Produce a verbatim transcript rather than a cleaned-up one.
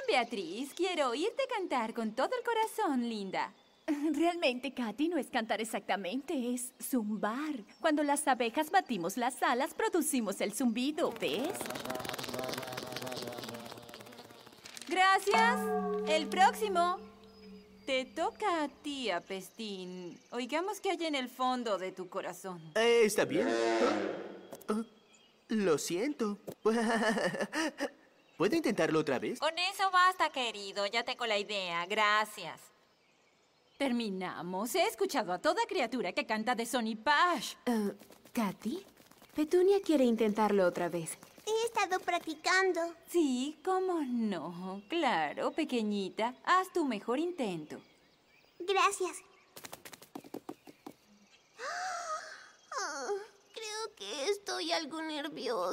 Beatriz. Quiero oírte cantar con todo el corazón, linda. Realmente, Katy, no es cantar exactamente, es zumbar. Cuando las abejas batimos las alas, producimos el zumbido, ¿ves? Gracias. El próximo. Te toca a ti, Apestín. Oigamos qué hay en el fondo de tu corazón. Eh, ¿Está bien? Ah, ah, lo siento. ¿Puedo intentarlo otra vez? Con eso basta, querido. Ya tengo la idea. Gracias. Terminamos. He escuchado a toda criatura que canta de Sonny Pash. Uh, ¿Katy? Petunia quiere intentarlo otra vez. He estado practicando. Sí, cómo no. Claro, pequeñita. Haz tu mejor intento. Gracias. Oh, creo que estoy algo nerviosa.